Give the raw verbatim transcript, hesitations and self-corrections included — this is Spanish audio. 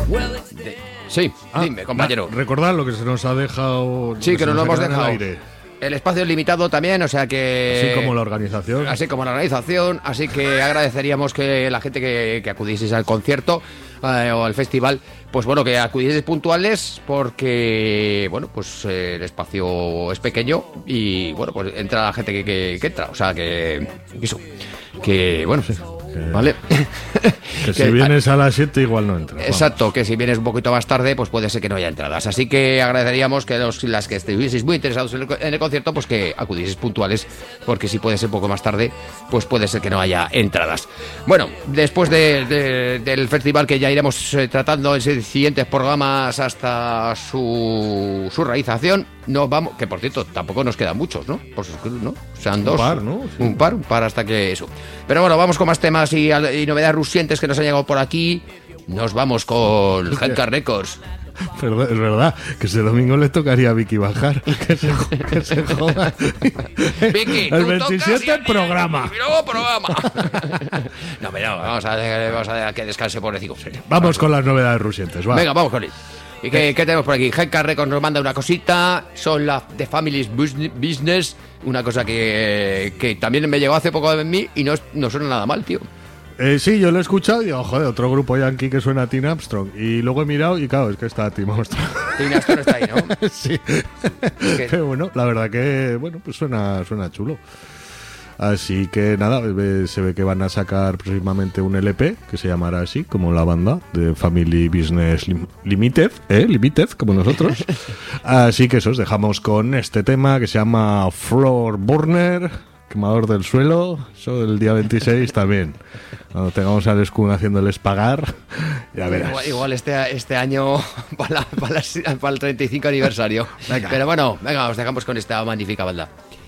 De... Sí, ah, dime, compañero. Na, recordad lo que se nos ha dejado. Sí, que, que nos lo hemos dejado. Aire. El espacio es limitado también, o sea que... Así como la organización. Así como la organización, así que agradeceríamos que la gente que, que acudieseis al concierto eh, o al festival, pues bueno, que acudieseis puntuales porque, bueno, pues eh, el espacio es pequeño y, bueno, pues entra la gente que, que, que entra, o sea que... Eso, que, bueno, sí. Que, ¿vale? Que si vienes a las siete igual no entras. Exacto, que si vienes un poquito más tarde, pues puede ser que no haya entradas. Así que agradeceríamos que los, las que estuvieseis muy interesados en el, en el concierto, pues que acudieseis puntuales, porque si puede ser un poco más tarde, pues puede ser que no haya entradas. Bueno, después de, de, del festival, que ya iremos eh, tratando en siguientes programas hasta su, su realización, nos vamos, que por cierto, tampoco nos quedan muchos, ¿no? Pues, ¿no? Sean dos. Un par, ¿no? Sí. Un par, un par hasta que eso. Pero bueno, vamos con más temas y, y novedades rusientes que nos han llegado por aquí. Nos vamos con Genka Records. Pero es verdad, que ese domingo le tocaría a Vicky bajar. Que se, que se joda. Vicky, el veintisiete programa. Y luego programa. No, pero vamos a dejar, vamos a dejar que descanse, pobrecito. Sí. Vamos con las novedades rusientes, va. Venga, vamos con él. ¿Y qué, qué tenemos por aquí? Genka Records nos manda una cosita. Son la The Family's Business. Una cosa que, que también me llegó hace poco de mí y no, no suena nada mal, tío. Eh, sí, yo lo he escuchado y digo, joder, otro grupo yankee que suena a Tim Armstrong. Y luego he mirado y claro, es que está Tim Armstrong. Tim Armstrong está ahí, ¿no? Sí. Pero bueno, la verdad que, bueno, pues suena, suena chulo. Así que nada, se ve que van a sacar próximamente un L P que se llamará así, como la banda de Family Business Limited, ¿eh? Limited, como nosotros. Así que eso, os dejamos con este tema que se llama Floor Burner, quemador del suelo. Eso del día veintiséis también. Cuando tengamos al Skun haciéndoles pagar, ya verás. Igual, igual este, este año para, la, para, la, para el treinta y cinco aniversario. Venga. Pero bueno, venga, os dejamos con esta magnífica banda.